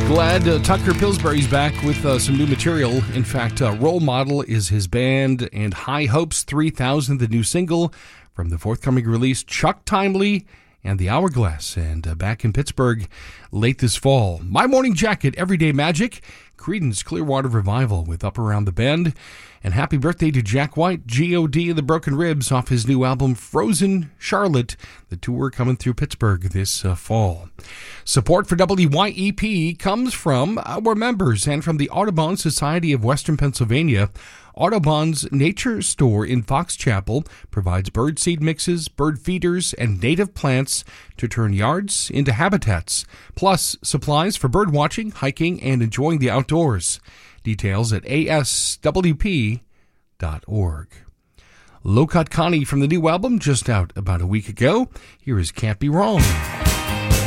Glad Tucker Pillsbury's back with some new material. In fact, Role Model is his band, and High Hopes 3000, the new single from the forthcoming release, Chuck Timely and the Hourglass, and back in Pittsburgh late this fall. My Morning Jacket, Everyday Magic, Creedence Clearwater Revival with Up Around the Bend, and happy birthday to Jack White, G.O.D. and the Broken Ribs off his new album Frozen Charlotte, the tour coming through Pittsburgh this fall. Support for WYEP comes from our members and from the Audubon Society of Western Pennsylvania. Audubon's Nature Store in Fox Chapel provides birdseed mixes, bird feeders, and native plants to turn yards into habitats, plus supplies for bird watching, hiking, and enjoying the outdoors. Details at aswp.org. Low Cut Connie from the new album, just out about a week ago. Here is Can't Be Wrong.